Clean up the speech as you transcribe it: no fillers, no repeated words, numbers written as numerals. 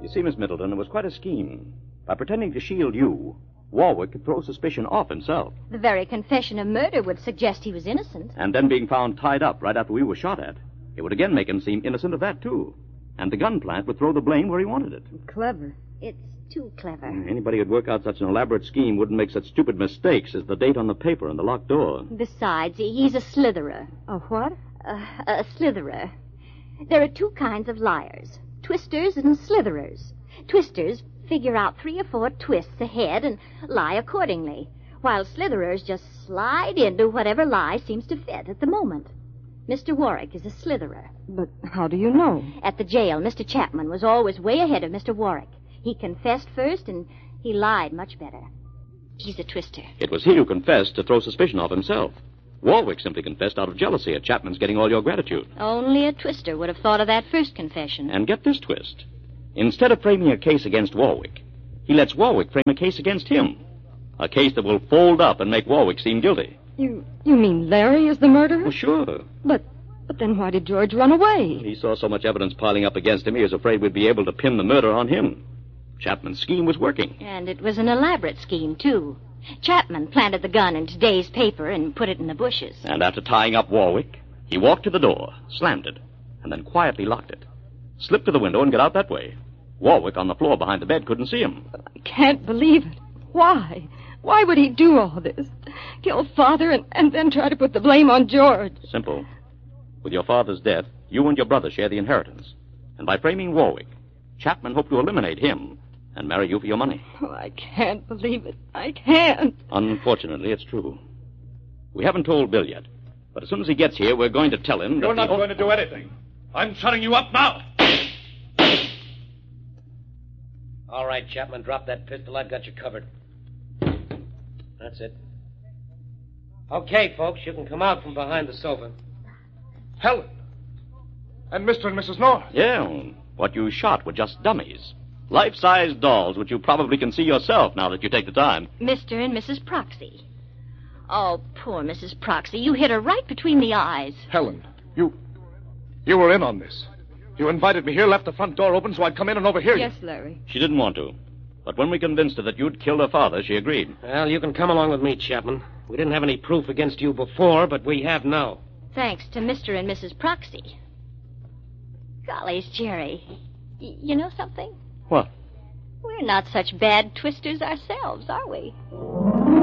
You see, Miss Middleton, it was quite a scheme. By pretending to shield you, Warwick could throw suspicion off himself. The very confession of murder would suggest he was innocent. And then being found tied up right after we were shot at, it would again make him seem innocent of that, too. And the gun plant would throw the blame where he wanted it. Clever. It's too clever. Anybody who'd work out such an elaborate scheme wouldn't make such stupid mistakes as the date on the paper and the locked door. Besides, he's a slitherer. A what? A slitherer. There are two kinds of liars, twisters and slitherers. Twisters figure out 3 or 4 twists ahead and lie accordingly, while slitherers just slide into whatever lie seems to fit at the moment. Mr. Warwick is a slitherer. But how do you know? At the jail, Mr. Chapman was always way ahead of Mr. Warwick. He confessed first, and he lied much better. He's a twister. It was he who confessed to throw suspicion off himself. Warwick simply confessed out of jealousy at Chapman's getting all your gratitude. Only a twister would have thought of that first confession. And get this twist. Instead of framing a case against Warwick, he lets Warwick frame a case against him. A case that will fold up and make Warwick seem guilty. You mean Larry is the murderer? Well, sure. But then why did George run away? He saw so much evidence piling up against him, he was afraid we'd be able to pin the murder on him. Chapman's scheme was working. And it was an elaborate scheme, too. Chapman planted the gun in today's paper and put it in the bushes. And after tying up Warwick, he walked to the door, slammed it, and then quietly locked it. Slipped to the window and got out that way. Warwick, on the floor behind the bed, couldn't see him. I can't believe it. Why? Why would he do all this? Kill Father and then try to put the blame on George? Simple. With your father's death, you and your brother share the inheritance. And by framing Warwick, Chapman hoped to eliminate him and marry you for your money. Oh, I can't believe it. I can't. Unfortunately, it's true. We haven't told Bill yet, but as soon as he gets here, we're going to tell him You're not going to do anything. I'm shutting you up now. All right, Chapman, drop that pistol. I've got you covered. That's it. Okay, folks, you can come out from behind the sofa. Helen. And Mr. and Mrs. North. Yeah, what you shot were just dummies. Life-size dolls, which you probably can see yourself now that you take the time. Mr. and Mrs. Proxy. Oh, poor Mrs. Proxy. You hit her right between the eyes. Helen, you were in on this. You invited me here, left the front door open so I'd come in and overhear you. Yes, Larry. She didn't want to. But when we convinced her that you'd killed her father, she agreed. Well, you can come along with me, Chapman. We didn't have any proof against you before, but we have now. Thanks to Mr. and Mrs. Proxy. Gollies, Jerry. You know something? What? We're not such bad twisters ourselves, are we?